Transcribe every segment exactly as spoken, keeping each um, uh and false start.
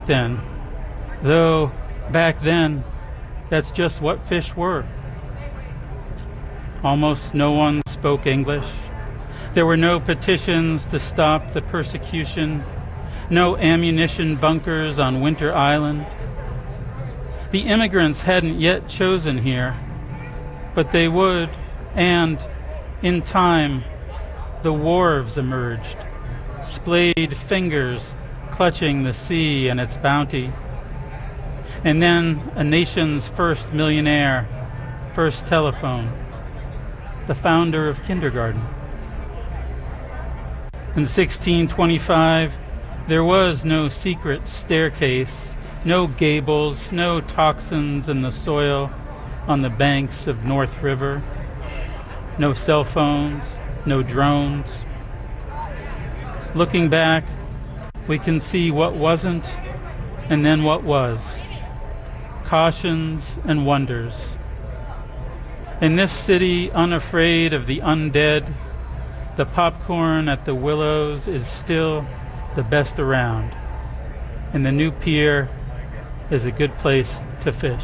then, though back then that's just what fish were. Almost no one spoke English. There were no petitions to stop the persecution, no ammunition bunkers on Winter Island. The immigrants hadn't yet chosen here, but they would, and in time, the wharves emerged, splayed fingers clutching the sea and its bounty. And then a nation's first millionaire, first telephone, the founder of kindergarten. In sixteen twenty-five, there was no secret staircase, no gables, no toxins in the soil on the banks of North River, no cell phones, no drones. Looking back, we can see what wasn't and then what was, cautions and wonders. In this city, unafraid of the undead, the popcorn at the Willows is still the best around, and the new pier is a good place to fish.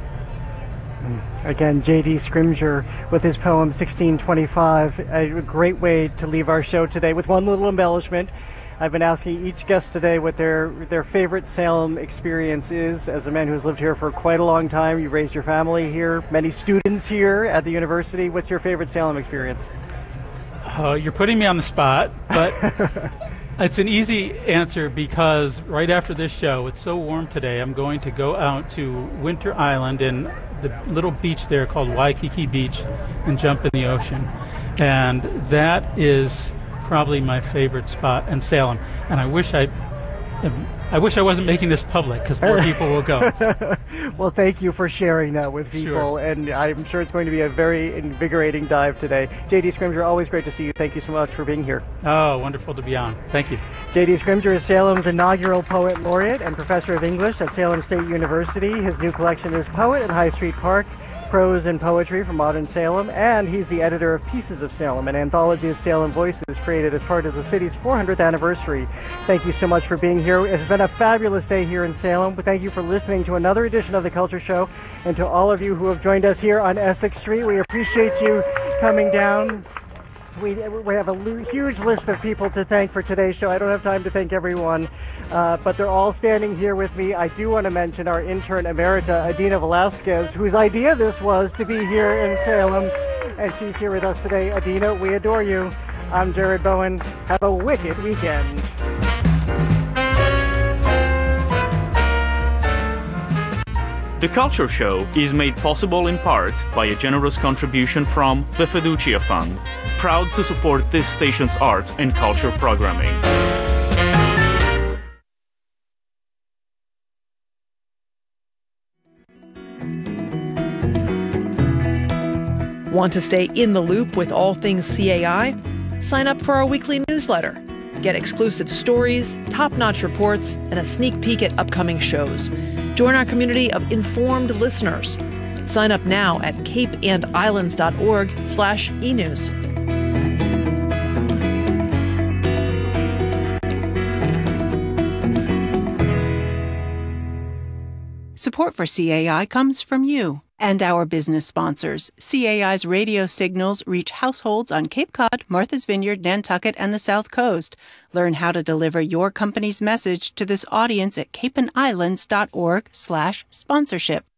Again, J D Scrimgeour with his poem sixteen twenty-five, a great way to leave our show today with one little embellishment. I've been asking each guest today what their their favorite Salem experience is. As a man who's lived here for quite a long time, you raised your family here, many students here at the university. What's your favorite Salem experience? Uh, you're putting me on the spot, but it's an easy answer because right after this show, it's so warm today, I'm going to go out to Winter Island and the little beach there called Waikiki Beach and jump in the ocean. And that is probably my favorite spot in Salem. And I wish I I wish I wasn't making this public because more people will go. Well, thank you for sharing that with people. Sure. And I'm sure it's going to be a very invigorating dive today. J D Scrimgeour, always great to see you. Thank you so much for being here. Oh, wonderful to be on. Thank you. J D Scrimgeour is Salem's inaugural Poet Laureate and Professor of English at Salem State University. His new collection is Poet at High Street Park, Prose and Poetry from Modern Salem, and he's the editor of Pieces of Salem, an anthology of Salem voices created as part of the city's four hundredth anniversary. Thank you so much for being here. It's been a fabulous day here in Salem. Thank you for listening to another edition of The Culture Show, and to all of you who have joined us here on Essex Street, we appreciate you coming down. We, we have a huge list of people to thank for today's show. I don't have time to thank everyone, uh, but they're all standing here with me. I do want to mention our intern emerita, Adina Velasquez, whose idea this was to be here in Salem, and she's here with us today. Adina, we adore you. I'm Jared Bowen. Have a wicked weekend. The Culture Show is made possible in part by a generous contribution from the Fiducia Fund, proud to support this station's arts and culture programming. Want to stay in the loop with all things C A I? Sign up for our weekly newsletter. Get exclusive stories, top-notch reports, and a sneak peek at upcoming shows. Join our community of informed listeners. Sign up now at capeandislands.org slash enews. Support for C A I comes from you and our business sponsors. C A I's radio signals reach households on Cape Cod, Martha's Vineyard, Nantucket, and the South Coast. Learn how to deliver your company's message to this audience at capeandislands.org slash sponsorship.